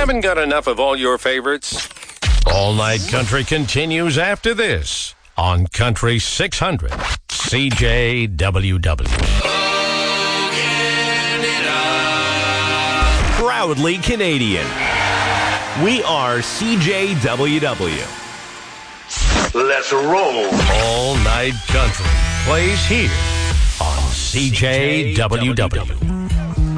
Haven't got enough of all your favorites? All Night Country continues after this on Country 600 CJWW. Proudly Canadian. We are CJWW. Let's roll. All Night Country plays here on CJWW.